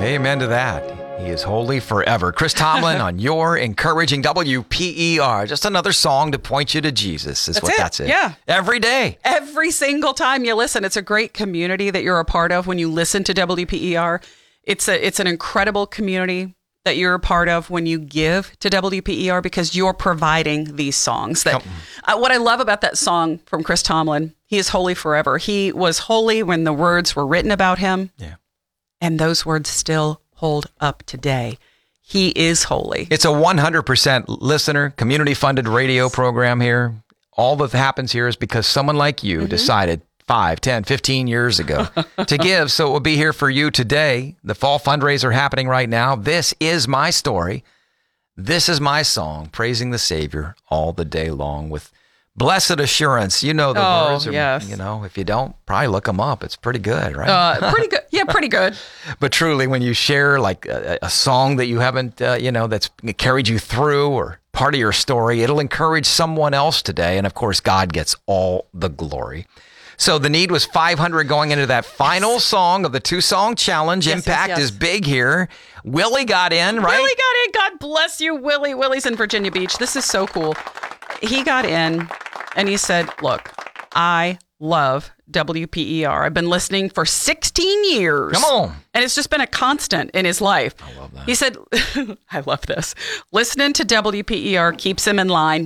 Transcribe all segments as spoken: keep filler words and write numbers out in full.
Amen to that. He is holy forever. Chris Tomlin on your encouraging W P E R. Just another song to point you to Jesus is That's what it. that's it. Yeah. Every day. Every single time you listen. It's a great community that you're a part of when you listen to W P E R. It's a it's an incredible community that you're a part of when you give to W P E R because you're providing these songs. That uh, what I love about that song from Chris Tomlin, he is holy forever. He was holy when the words were written about him. Yeah. And those words still hold up today. He is holy. It's a one hundred percent listener, community-funded radio program here. All that happens here is because someone like you mm-hmm. decided five, ten, fifteen years ago to give, so it will be here for you today. The fall fundraiser happening right now. This is my story. This is my song, praising the Savior all the day long with blessed assurance. You know the oh, words. Are, yes. You know, if you don't, probably look them up. It's pretty good, right? Uh, pretty good. Yeah, pretty good. But truly, when you share like a, a song that you haven't, uh, you know, that's carried you through or part of your story, it'll encourage someone else today. And of course, God gets all the glory. So the need was five hundred going into that final yes. song of the two-song challenge. Yes, Impact yes, yes. is big here. Willie got in, right? Willie got in. God bless you, Willie. Willie's in Virginia Beach. This is so cool. He got in and he said, look, I love W P E R. I've been listening for sixteen years. Come on. And it's just been a constant in his life. I love that. He said, I love this. Listening to W P E R keeps him in line.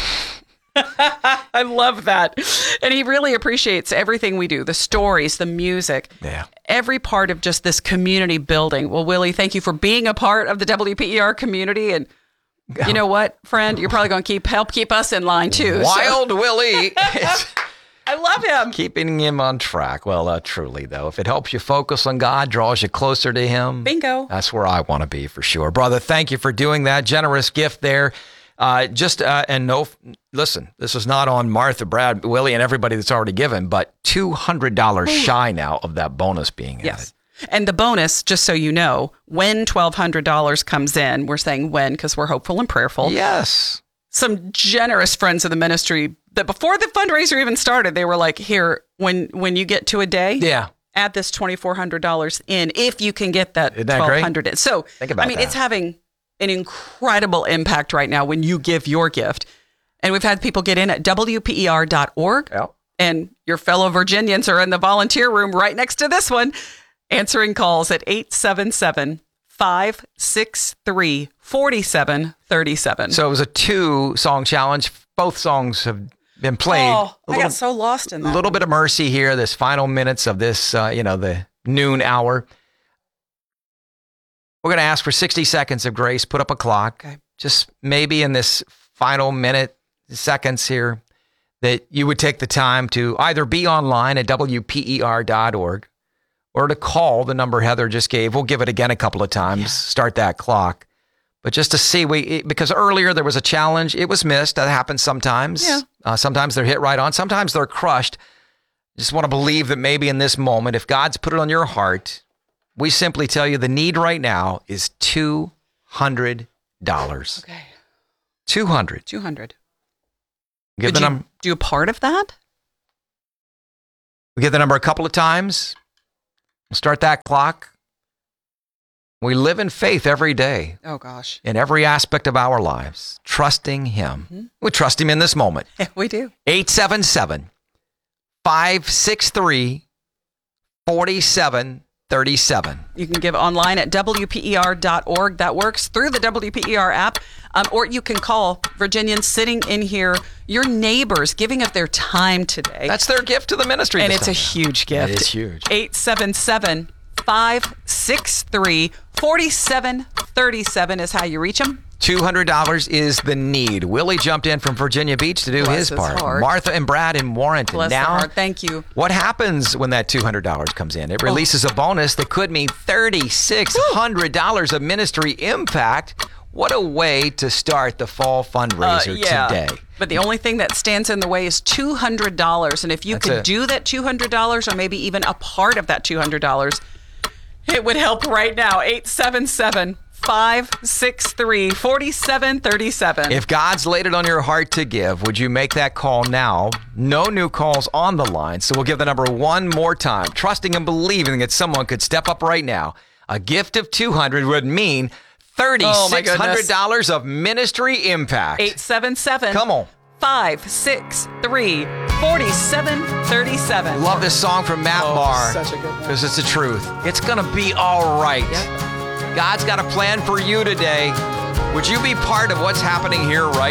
I love that. And he really appreciates everything we do, the stories, the music, yeah. every part of just this community building. Well, Willie, thank you for being a part of the W P E R community. And you know what, friend? You're probably going to keep help keep us in line, too. Wild so. Willie. I love him. Keeping him on track. Well, uh, truly, though, if it helps you focus on God, draws you closer to him. Bingo. That's where I want to be for sure. Brother, thank you for doing that. Generous gift there. Uh, just, uh, and no, listen, this is not on Martha, Brad, Willie, and everybody that's already given, but two hundred dollars shy now of that bonus being added. Yes. And the bonus, just so you know, when twelve hundred dollars comes in, we're saying when because we're hopeful and prayerful. Yes. Some generous friends of the ministry that before the fundraiser even started, they were like, here, when when you get to a day, yeah, add this twenty-four hundred dollars in if you can get that, Isn't that twelve hundred dollars in. So, Think about I mean, that. it's having an incredible impact right now when you give your gift. And we've had people get in at W P E R dot org. Yep. And your fellow Virginians are in the volunteer room right next to this one, answering calls at eight seven seven, five six three, four seven three seven. So it was a two-song challenge. Both songs have been played. Oh, a I little, got so lost in that. A little bit of mercy here, this final minutes of this, uh, you know, the noon hour. We're going to ask for sixty seconds of grace. Put up a clock. Okay. Just maybe in this final minute, seconds here, that you would take the time to either be online at W P E R dot org or to call the number Heather just gave. We'll give it again a couple of times, yeah. Start that clock. But just to see, we because earlier there was a challenge. It was missed. That happens sometimes. Yeah. Uh, sometimes they're hit right on. Sometimes they're crushed. Just want to believe that maybe in this moment, if God's put it on your heart, we simply tell you the need right now is two hundred dollars. Okay. two hundred dollars. two hundred dollars. Give Would the you number. do a part of that? We give the number a couple of times. We'll start that clock. We live in faith every day. Oh, gosh. In every aspect of our lives, trusting Him. Mm-hmm. We trust Him in this moment. Yeah, we do. eight seven seven, five six three, four seven three seven. You can give online at W P E R dot org. That works through the W P E R app. Um, or you can call Virginians sitting in here, your neighbors giving of their time today. That's their gift to the ministry. And it's a huge gift. It is huge. eight seven seven, five six three, four seven three seven is how you reach them. two hundred dollars is the need. Willie jumped in from Virginia Beach to do Bless his part. heart. Martha and Brad in Warrenton. Bless now, their heart. Thank you. What happens when that two hundred dollars comes in? It releases oh. a bonus that could mean three thousand six hundred dollars of ministry impact. What a way to start the fall fundraiser uh, yeah. today. But the only thing that stands in the way is two hundred dollars. And if you That's could it. do that two hundred dollars or maybe even a part of that two hundred dollars, it would help right now. eight seven seven, five six three, four seven three seven. If God's laid it on your heart to give, would you make that call now? No new calls on the line, so we'll give the number one more time, trusting and believing that someone could step up right now. A gift of two hundred would mean thirty-six hundred dollars of ministry impact. eight seven seven. Come on. five six three, four seven three seven. Love this song from Matt Oh, Barr. such a good one. Because it's the truth. It's going to be all right. Yep. God's got a plan for you today. Would you be part of what's happening here right